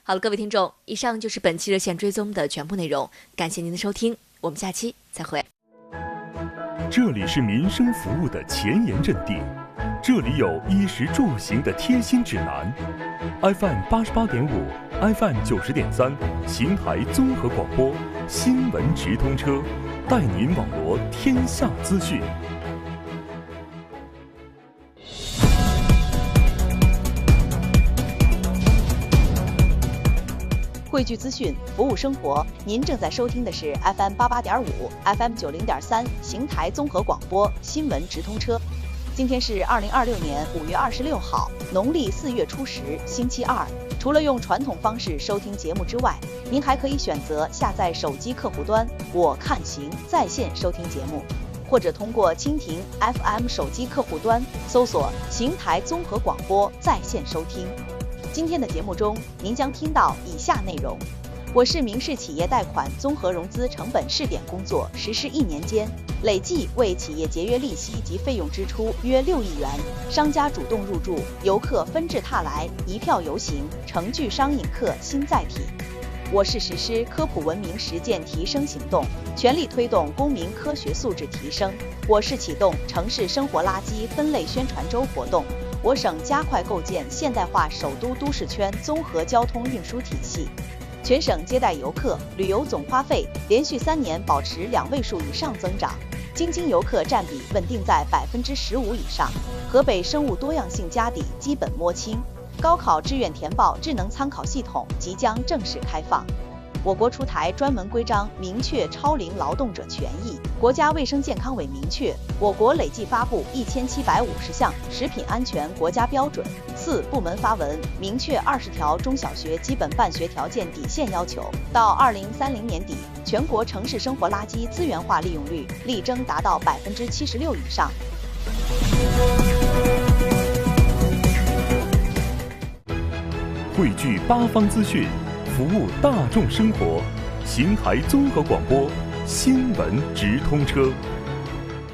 好了，各位听众，以上就是本期热线追踪的全部内容，感谢您的收听，我们下期再会。 这里是民生服务的前沿阵地，这里有衣食住行的贴心指南。FM 88.5 ，FM 90.3，邢台综合广播，新闻直通车，带您网罗天下资讯。 汇聚资讯，服务生活。您正在收听的是 FM 88.5 ，FM 90.3，邢台综合广播新闻直通车。今天是2026年5月26号，农历4月初10，星期二。除了用传统方式收听节目之外，您还可以选择下载手机客户端“我看行”在线收听节目，或者通过蜻蜓 FM 手机客户端搜索“邢台综合广播”在线收听。今天的节目中，您将听到以下内容：我市民事企业贷款综合融资成本试点工作实施1年间，累计为企业节约利息及费用支出约6亿元，商家主动入驻，游客纷至沓来，一票游行，成聚商引客新载体。我市实施科普文明实践提升行动，全力推动公民科学素质提升。我市启动城市生活垃圾分类宣传周活动。我省加快构建现代化首都都市圈综合交通运输体系。全省接待游客旅游总花费连续3年保持2位数以上增长，京津游客占比稳定在15%以上。河北生物多样性家底基本摸清。高考志愿填报智能参考系统即将正式开放。我国出台专门规章，明确超龄劳动者权益。国家卫生健康委明确，我国累计发布1750项食品安全国家标准。4部门发文明确20条中小学基本办学条件底线要求，到2030年底，全国城市生活垃圾资源化利用率力争达到76%以上。 汇聚8方资讯，服务大众生活，邢台综合广播新闻直通车。